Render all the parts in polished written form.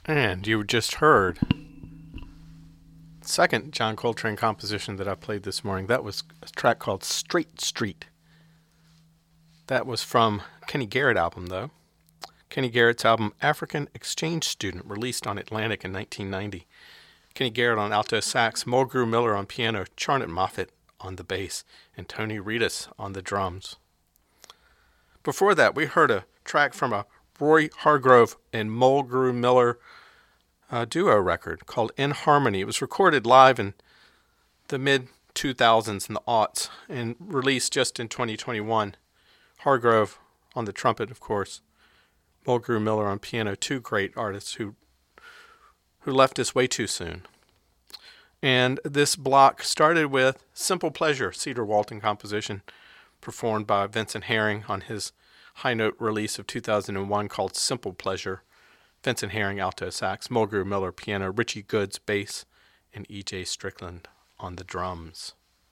And you just heard the second John Coltrane composition that I played this morning. That was a track called Straight Street. That was from Kenny Garrett album, though. Kenny Garrett's album African Exchange Student, released on Atlantic in 1990. Kenny Garrett on alto sax, Mulgrew Miller on piano, Charlotte Moffett on the bass, and Tony Reedus on the drums. Before that, we heard a track from a Roy Hargrove and Mulgrew Miller duo record called In Harmony. It was recorded live in the mid-2000s and the aughts and released just in 2021. Hargrove on the trumpet, of course. Mulgrew Miller on piano, two great artists who left us way too soon. And this block started with Simple Pleasure, Cedar Walton composition, performed by Vincent Herring on his high note release of 2001 called Simple Pleasure. Vincent Herring, alto sax, Mulgrew Miller, piano, Richie Goods, bass, and E.J. Strickland on the drums.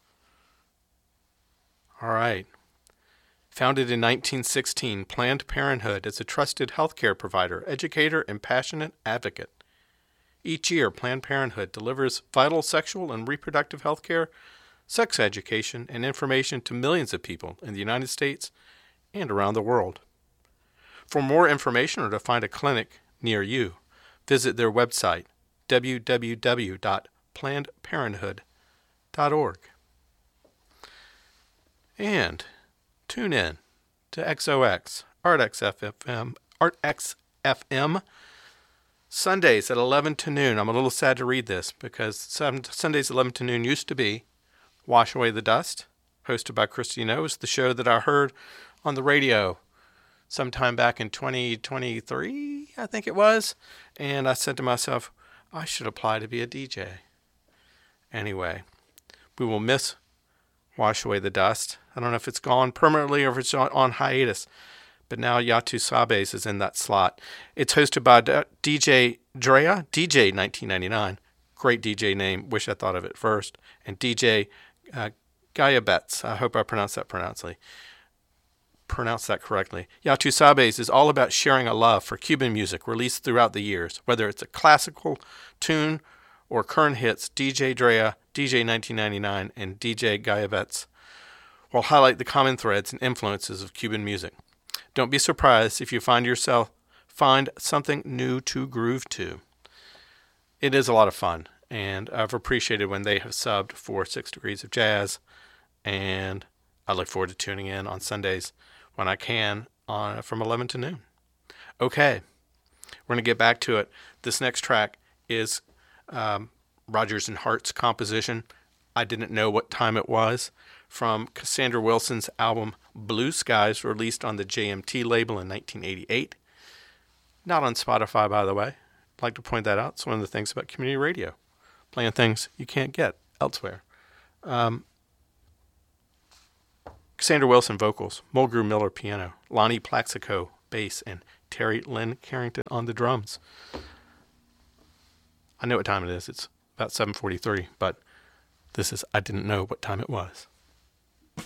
All right. Founded in 1916, Planned Parenthood is a trusted healthcare provider, educator, and passionate advocate. Each year, Planned Parenthood delivers vital sexual and reproductive health care, sex education, and information to millions of people in the United States and around the world. For more information or to find a clinic near you, visit their website, www.plannedparenthood.org. And tune in to XOX, ArtXFM, Sundays at 11 to noon. I'm a little sad to read this because Sundays 11 to noon used to be Wash Away the Dust, hosted by Christy Knows, the show that I heard on the radio sometime back in 2023, I think it was. And I said to myself, I should apply to be a DJ. Anyway, we will miss Wash Away the Dust. I don't know if it's gone permanently or if it's on hiatus. But now Yatu Sabes is in that slot. It's hosted by DJ Drea, DJ 1999. Great DJ name. Wish I thought of it first. And DJ Gayabets. I hope I pronounced that correctly. Yatu Sabes is all about sharing a love for Cuban music released throughout the years. Whether it's a classical tune or current hits, DJ Drea, DJ 1999, and DJ Gayabets will highlight the common threads and influences of Cuban music. Don't be surprised if you find something new to groove to. It is a lot of fun, and I've appreciated when they have subbed for 6 Degrees of Jazz, and I look forward to tuning in on Sundays when I can from 11 to noon. Okay, we're going to get back to it. This next track is Rodgers and Hart's composition, I Didn't Know What Time It Was, from Cassandra Wilson's album Blue Skies, released on the JMT label in 1988. Not on Spotify, by the way. I'd like to point that out. It's one of the things about community radio, playing things you can't get elsewhere. Cassandra Wilson vocals, Mulgrew Miller piano, Lonnie Plaxico bass, and Terry Lynn Carrington on the drums. I know what time it is. It's about 7:43, but this is I Didn't Know What Time It Was.